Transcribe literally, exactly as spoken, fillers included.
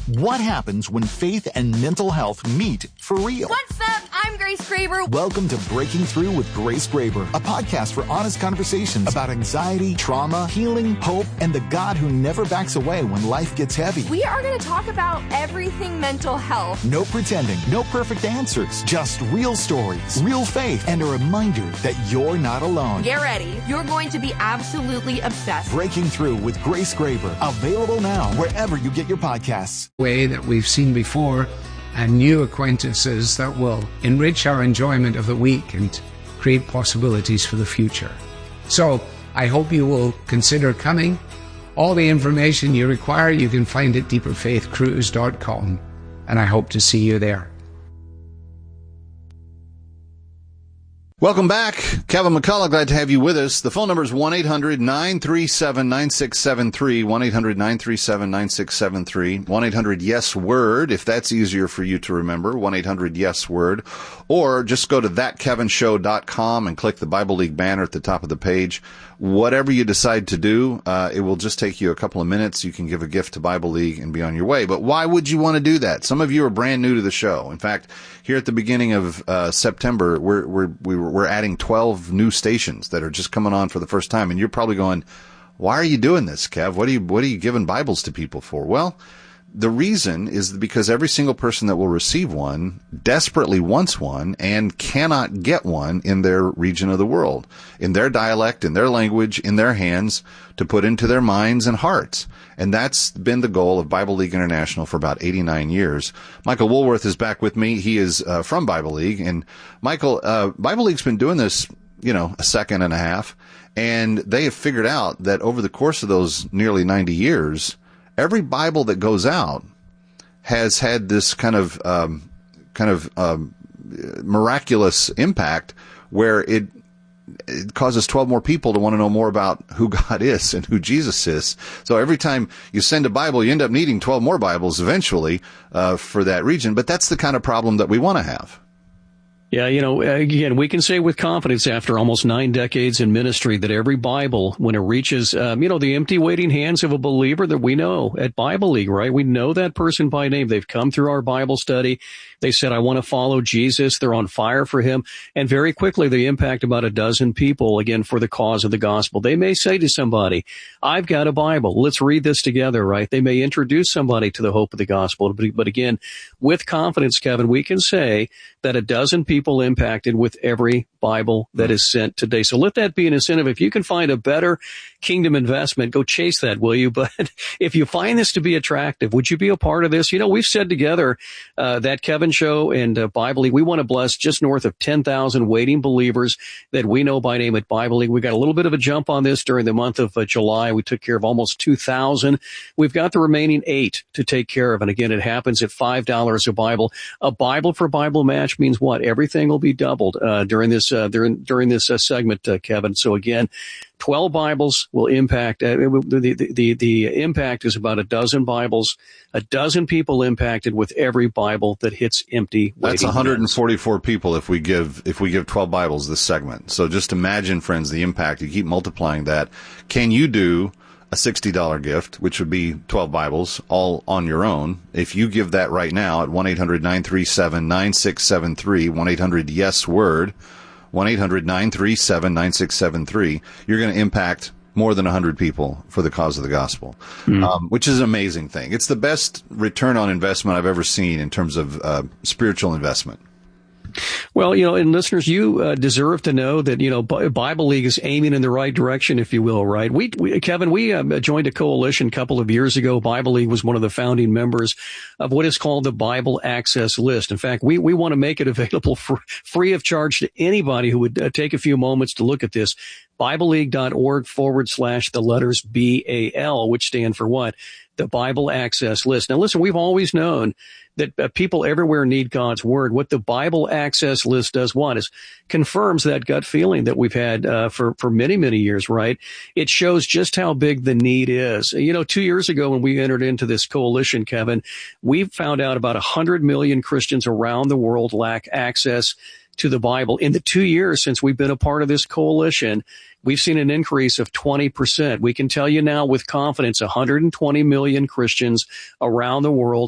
What happens when faith and mental health meet for real? What's up? I'm Grace Graber. Welcome to Breaking Through with Grace Graber, a podcast for honest conversations about anxiety, trauma, healing, hope, and the God who never backs away when life gets heavy. We are going to talk about everything mental health. No pretending, no perfect answers, just real stories, real faith, and a reminder that you're not alone. Get ready. You're going to be absolutely obsessed. Breaking Through with Grace Graber, available now wherever you get your podcasts. Way that we've seen before, and new acquaintances that will enrich our enjoyment of the week and create possibilities for the future. So I hope you will consider coming. All the information you require you can find at deeper faith cruise dot com, and I hope to see you there. Welcome back. Kevin McCullough, glad to have you with us. The phone number is one eight hundred nine three seven nine six seven three, one eight hundred nine three seven nine six seven three, one eight hundred yes word, if that's easier for you to remember, one eight hundred yes word, or just go to that kevin show dot com and click the Bible League banner at the top of the page. Whatever you decide to do, uh, it will just take you a couple of minutes. You can give a gift to Bible League and be on your way. But why would you want to do that? Some of you are brand new to the show. In fact, here at the beginning of uh, September, we're we're we're adding twelve new stations that are just coming on for the first time, and you're probably going, "Why are you doing this, Kev? What are you what are you giving Bibles to people for?" Well, the reason is because every single person that will receive one desperately wants one and cannot get one in their region of the world, in their dialect, in their language, in their hands, to put into their minds and hearts. And that's been the goal of Bible League International for about eighty-nine years. Michael Woolworth is back with me. He is uh, from Bible League. And Michael, uh, Bible League's been doing this, you know, a second and a half. And they have figured out that over the course of those nearly ninety years, every Bible that goes out has had this kind of um, kind of um, miraculous impact where it, it causes twelve more people to want to know more about who God is and who Jesus is. So every time you send a Bible, you end up needing twelve more Bibles eventually uh, for that region. But that's the kind of problem that we want to have. Yeah, you know, again, we can say with confidence after almost nine decades in ministry that every Bible, when it reaches, um, you know, the empty waiting hands of a believer that we know at Bible League, right? We know that person by name. They've come through our Bible study. They said, I want to follow Jesus. They're on fire for him. And very quickly, they impact about a dozen people, again, for the cause of the gospel. They may say to somebody, I've got a Bible. Let's read this together, right? They may introduce somebody to the hope of the gospel. But, but again, with confidence, Kevin, we can say that a dozen people impacted with every Bible that is sent today. So let that be an incentive. If you can find a better kingdom investment, go chase that, will you? But if you find this to be attractive, would you be a part of this? You know, we've said together, uh, that Kevin Show and uh, Bible League, we want to bless just north of ten thousand waiting believers that we know by name at Bible League. We got a little bit of a jump on this during the month of uh, July. We took care of almost two thousand. We've got the remaining eight to take care of. And again, it happens at five dollars a Bible. A Bible for Bible match means what? Everything will be doubled uh, during this uh, during during this uh, segment, uh, Kevin. So again, twelve Bibles will impact, uh, the, the, the, the impact is about a dozen Bibles, a dozen people impacted with every Bible that hits empty. That's one hundred forty-four hands. People if we give, if we give twelve Bibles this segment. So just imagine, friends, the impact. You keep multiplying that. Can you do a sixty dollars gift, which would be twelve Bibles, all on your own? If you give that right now at one eight hundred nine three seven nine six seven three, one eight hundred yes word, one eight hundred nine three seven nine six seven three, you're going to impact more than one hundred people for the cause of the gospel, mm. um, which is an amazing thing. It's the best return on investment I've ever seen in terms of uh, spiritual investment. Well, you know, and listeners, you uh, deserve to know that, you know, B- Bible League is aiming in the right direction, if you will, right? We, we Kevin, we uh, joined a coalition a couple of years ago. Bible League was one of the founding members of what is called the Bible Access List. In fact, we, we want to make it available for free of charge to anybody who would uh, take a few moments to look at this. BibleLeague.org forward slash the letters B A L, which stand for what? The Bible Access List. Now, listen, we've always known that uh, people everywhere need God's Word. What the Bible Access List does, one, is confirms that gut feeling that we've had uh, for, for many, many years, right? It shows just how big the need is. You know, two years ago when we entered into this coalition, Kevin, we found out about one hundred million Christians around the world lack access to the Bible. In the two years since we've been a part of this coalition, we've seen an increase of twenty percent. We can tell you now with confidence one hundred twenty million Christians around the world